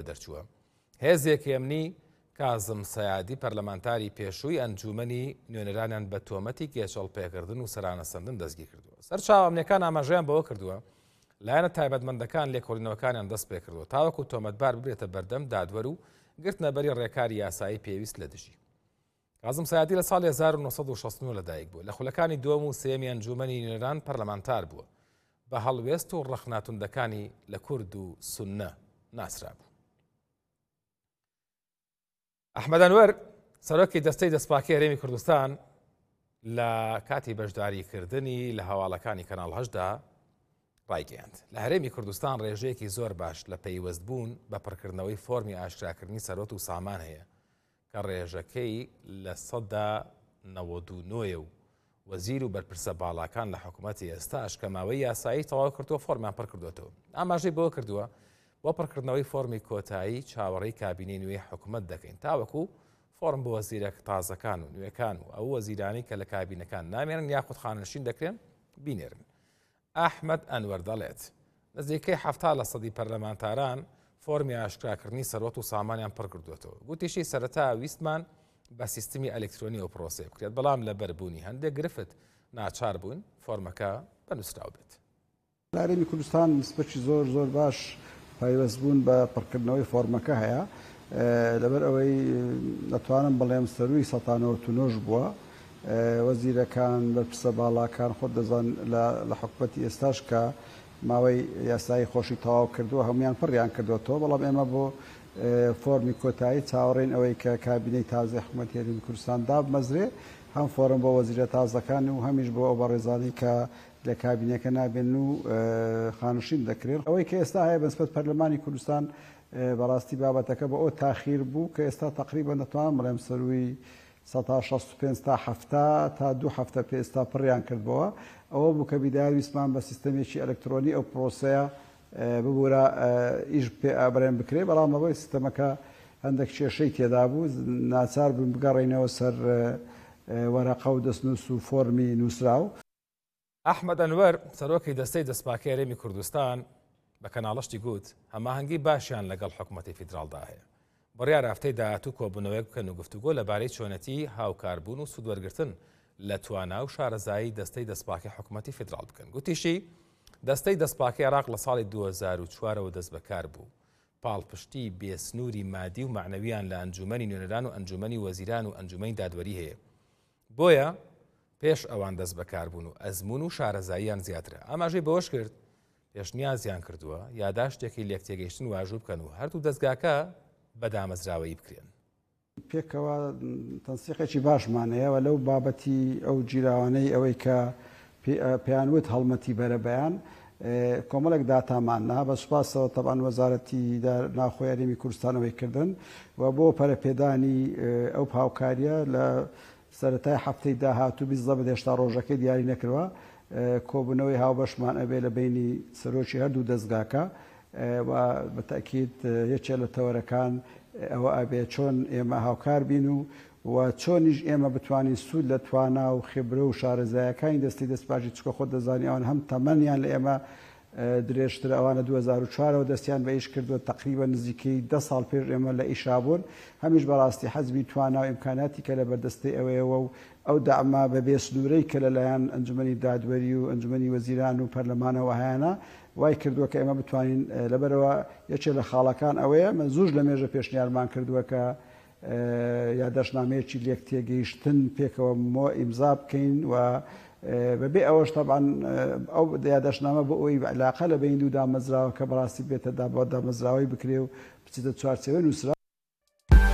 دەرچووە. هێزێک یەمنی کازم سەیادی پەرلەمانتاری پێشووی ئەنجومەنی نوێنەرانیان بە تۆمەتی کێشەڵپێکردن و سەرانەسەندن دەستگیر کردووە. سەرچاو ئەمنیەکان ئاماژەیان بەوە کردووە لایەنە تایبەتمەندەکان لێکۆڵینەوەکانیان دەست پێ کردووە تاوەکو تۆمەتبار ببرێتە بەردەم دادوەر و گرتنەبەری ڕێکاری یاسایی پێویست لە دژی. کازم سەیادی لە ساڵی 1969 لەدایک بووە. لە خولەکانی دووەم و سێمی ئەنجومەنی نوێنەران پەرلەمانتار بووە. بە هەڵوێست و ڕەخناتوندەکانی لە کورد و سوننە ناسرا بوو. ئەحمەد ئەنوەر سەرۆکی دەستەی دەستپاکەی هەرێمی کوردستان لە کاتی بەشداریکردنی لە هەواڵەکانی کەناڵ 8دا ڕایگەیاند. لە هەرێمی کوردستان ڕێژەیەکی زۆر باش لە پەیوەستبوون بە پڕکردنەوەی فۆرمی ئاشکراکردنی سەرۆت و سامان هەیە کە ڕێژەکەی لە 99 و وەزیر و بەرپرسە باڵاکان لە حکوومەتی ئێستاش کە ماوەی یاسایی تەواو کردووە فۆرمیان پڕ کردوێتەوە. ئاماژەی بەوە کردووە بۆ پڕکردنەوەی فۆرمی کۆتایی چاوەڕێی کابینەی نوێی حکوومەت دەکەین تاوەکو فۆرم بۆ وەزیرە تازەکان و نوێکان و ئەو وەزیرانی کە لە کابینەکان نامێنن یاخود خانەشین دەکرێن بینێرن. ئەحمەد ئەنوەر دەڵێت نزیکەی 70% پەرلەمانتاران فۆرمی ئاشکراکردنی سەرۆت و سامانیان پڕ کردوێتەوە. گوتیشی سەرەتا ویستمان بە سیستمی ئەلکترۆنی ئەو پرۆسێ بکرێت بەڵام لە بەربوونی هەندێک گرفت ناچار بوون فۆرمەکە بەنووسراو بێت. لە هەرێمی کوردستان نسبەتی زۆر باش پایوەست بوون بە پڕکردنەوەی فۆرمەکە هەیە لەبەر ئەوەی دەتوانم بڵێم سەروی 1999 بووە. وەزیرەکان بەرپرسە باڵاکان خۆت دەزان لە حکوومەتی ئێستاش کە ماوەی یاسایی خۆشی تەواو کردووە هەمویان پڕیان کردوێتەوە بەڵام ئێمە بۆ فۆرمی کۆتایی چاوەڕێین ئەوەی کە کابینەی تازای حکوومەتی هەرێمی کوردستان دابمەزرێ هەم فۆرم بۆ وەزیرە تازەکان و هەمیش بۆ ئەو بەڕێزانی کە لە کابینەکە نابێن و خانوشین دەکرێت. ئەوەی کە ئێستا هەیە بەنسبەت پەرلەمانی کوردستان بەڕاستی بابەتەکە بە ئەو تاخیر بوو کە ئێستا تقریبا دەتوانم بڵێم سەروی 165 تا 70 تا 2 هەفتە پێ ئێستا پڕیان کردبەوە. ئەوە بوو کە بیدار ویسمان بە سیستەمێکی ئەلکترۆنی ئەو پرۆسەیە ببوورە ئیش پێ ئابرێن بکرێ بەڵام ئەوەی سیستەمەکە هەندێک کێشەی تێدا بوو ناچار بوون بگەڕێنەوە سەر وەرەقە و دەستنووس و فۆرمی نووسراو. ئەحمەد ئەنوەر سەرۆکی دەستەی دەستپاکەی هەرێمی کوردستان بە کەناڵەشتی گوت هەماهەنگی باشیان لەگەڵ حکوومەتی فیدراڵدا هەیە. بڕیار هەفتەی داهاتوو کۆبوونەوەیەک بکەن و گفتوگۆ لەبارەی چۆنەتی هاوکاربوون و سوودوەرگرتن لە توانا و شارەزایی دەستەی دەستپاکەی حکوومەتی فیدراڵ بکەن. گوتیشی دەستەی دەستپاکەی عێراق لە ساڵی 2004ەوە دەست بەکار بوو. پاڵپشتی بێسنووری مادی و معنەویان لە ئەنجومەنی نوێنەران و ئەنجومەنی وەزیران و ئەنجومەنی دادوەری هەیە. بۆیە پێش ئەوان دەست بەکار بوون و ئەزمون و شارەزاییان زیاترە. ئاماژەی بەوەش کرد پێشنیازیان کردووە یاداشتێکی لێکتێگەیشتن واژوو بکەن و هەردوو دەستگاکە بەدامەزراوەیی بکرێن. پێکەوە تەنسیقێکی باشمانەیەوە لەو بابەتی ئەو جیراوانەی ئەوەی کە پێیانوت هەڵمەتی بەرەبەیان کۆمەڵێک داتاماننا بە سوپاسەوە تەبان وەزارەتی ناوخۆی هەرێمی کوردستانەوەی کردن و بۆ پەرەپێدانی ئەو هاوکاریە لە سەرەتای هەفتەی داهاتوو 20 هێشتا ڕۆژەکەی دیاری نەکردوە کۆبوونەوەی هاوبەشمان ئەبێ لە بینی سەرۆکی هەردوو دەستگاکە و بەتەکید یەکێ لە تەوەرەکان ئەوە ئەبێ چۆن ئێمە هاوکار بین و چۆنیش ئێمە بتوانین سوود لە توانا و خبرە و شارەزایەکانی دەستی دەستپاژی چکە خۆت دەزانی ئەوان هەم تەمەنیان لە ئێمە درێژتر ئەوانە 2004ەوە دەستیان بە ئیش کردووە تقریبا نزیکەی 10 ساڵ پێش ئێمە لە ئیشابوون هەمیش بەڕاستی حەزبی توانا و ئیمکاناتی کە لە بەردەستەی ئەوەیەوە و ئەو داعما بە بێسنوورەی کە لەلایەن ئەنجومەنی دادوەری و ئەنجومەنی وەزیران و پەرلەمانەوە هەیەە وای کردووە کە ئێمە بتوانین لەبەرەوە یەکێ لە خاڵەکان ئەوەیە من زوش لە مێژە پێشنیارمان کردووە کە یادداشتنامەیەکی لێک تێگەیشتن پێکەوە ئیمزا بکەین و بەبێ ئەوەش تەبعاً ئەو یادداشتنامە بۆ ئەوی علاقە لە بین دوو دامەزراوە کە بەڕاستی بێتە دامەزراوەی بکرێ و بچیتە چوارچێوە نووسرا